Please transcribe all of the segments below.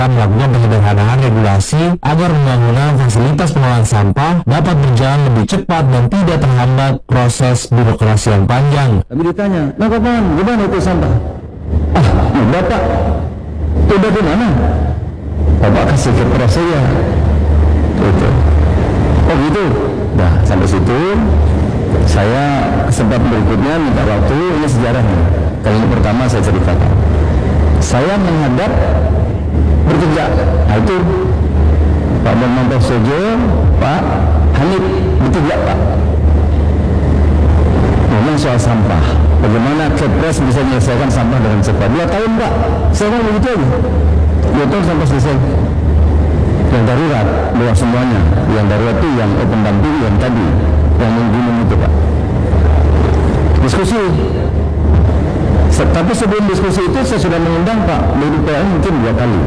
melakukan penyederhanaan regulasi agar pembangunan fasilitas pengelolaan sampah dapat berjalan lebih cepat dan tidak terhambat proses birokrasi yang panjang. Tapi ditanya, nah kapan, gimana itu sampah? Bapak, itu bagaimana? Bapak kasih ke pres saya. Gitu. Oh gitu. Nah sampai situ, saya kesempatan berikutnya minta waktu, ini sejarahnya. Kali ini pertama saya ceritakan. Saya menghadap bertiga, nah itu Pak Bambang Prasojo, Pak Hanif, bertiga Pak. Ngomong soal sampah, bagaimana Kepres bisa menyelesaikan sampah dengan cepat. 2 tahun Pak, saya mau begitu aja. 2 tahun sampai selesai. Yang darurat, bukan semuanya. Yang darurat itu yang open dumping, yang tadi, yang gunung itu Pak. Diskusi. Tapi sebelum diskusi itu saya sudah mengundang Pak Dirut PLN mungkin 3 kali.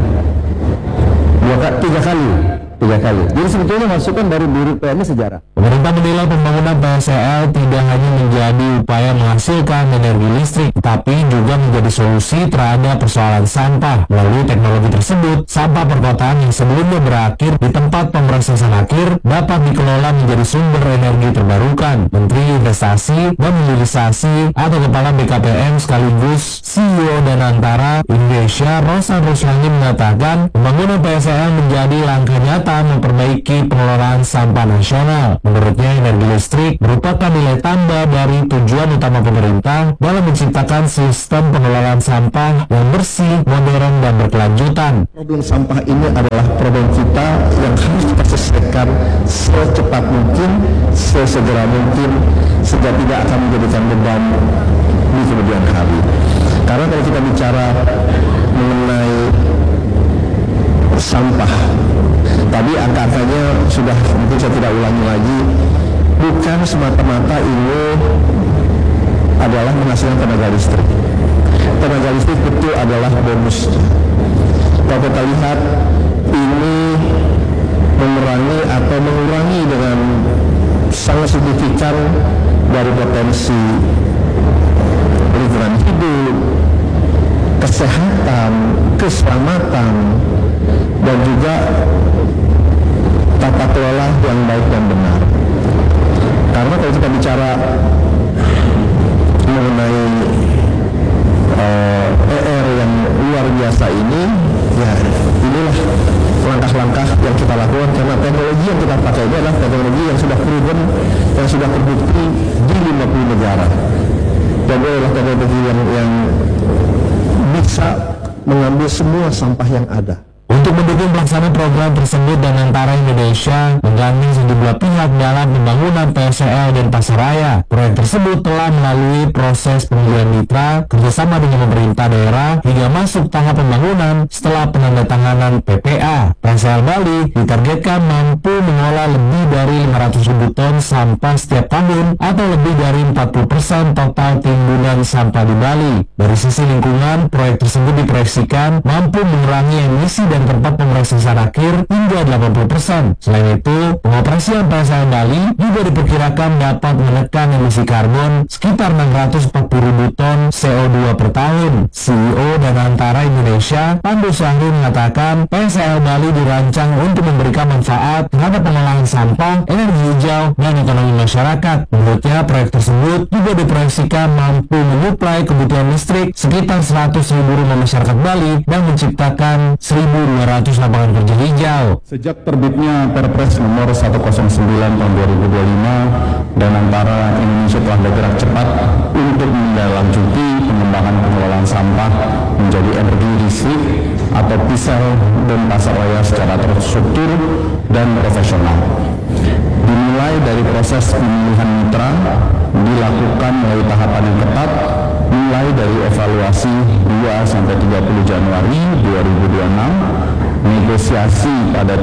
Jadi sebetulnya masukan dari Dirut PLN ini sejarah. Pemerintah menilai pembangunan PSEL tidak hanya menjadi upaya menghasilkan energi listrik, tapi juga menjadi solusi terhadap persoalan sampah. Melalui teknologi tersebut, sampah perkotaan yang sebelumnya berakhir di tempat pemrosesan akhir dapat dikelola menjadi sumber energi terbarukan. Menteri Investasi dan Hilirisasi atau Kepala BKPM sekaligus CEO Danantara Indonesia Rosan Ruslani mengatakan pembangunan PSEL menjadi langkah nyata memperbaiki pengelolaan sampah nasional. Menurutnya, energi listrik merupakan nilai tambah dari tujuan utama pemerintah dalam menciptakan sistem pengelolaan sampah yang bersih, modern, dan berkelanjutan. Problem sampah ini adalah problem kita yang harus kita selesaikan secepat mungkin, sesegera mungkin, sehingga tidak akan menjadikan beban di kemudian hari. Karena kalau kita bicara mengenai sampah, tadi angka-angkanya sudah mungkin saya tidak ulangi lagi, bukan semata-mata ini adalah menghasilkan tenaga listrik. Tenaga listrik betul adalah bonus. Kalau kita lihat ini mengurangi dengan sangat signifikan dari potensi lingkungan hidup, kesehatan, keselamatan, dan juga tata kelola yang baik dan benar. Karena kalau kita bicara mengenai ER yang luar biasa ini, ya inilah langkah-langkah yang kita lakukan karena teknologi yang kita pakai ini adalah teknologi yang sudah proven, yang sudah terbukti di 50 negara. Dan itu adalah teknologi yang bisa mengambil semua sampah yang ada. Untuk mendukung pelaksanaan program tersebut, Danantara Indonesia menggandeng sejumlah pihak dalam pembangunan PSEL dan Pasaraya. Proyek tersebut telah melalui proses pemilihan mitra, kerjasama dengan pemerintah daerah, hingga masuk tahap pembangunan setelah penandatanganan PPA. PSEL Bali ditargetkan mampu mengolah lebih dari 500.000 ton sampah setiap tahun atau lebih dari 40% total timbunan sampah di Bali. Dari sisi lingkungan, proyek tersebut diproyeksikan mampu mengurangi emisi dan tempat pemrosesan akhir hingga 80%. Selain itu, pengoperasian PSEL Bali juga diperkirakan dapat menekan emisi karbon sekitar 640.000 ton CO2 per tahun. CEO Danantara Indonesia, Pandu Syahri mengatakan PSEL Bali dirancang untuk memberikan manfaat terhadap pengolahan sampah, energi hijau, dan ekonomi masyarakat. Menurutnya, proyek tersebut juga diproyeksikan mampu menyuplai kebutuhan listrik sekitar 100.000 rumah masyarakat Bali dan menciptakan 1.200 lapangan kerja hijau. Sejak terbitnya Perpres nomor 109 tahun 2025, Danantara Indonesia telah bergerak cepat untuk menindaklanjuti pengembangan pengelolaan sampah menjadi energi listrik atau PSEL dan Pasaraya secara terstruktur dan profesional. Dimulai dari proses pemilihan mitra, dilakukan melalui tahapan yang ketat, mulai dari evaluasi 2 sampai 30 Januari 2026, negosiasi pada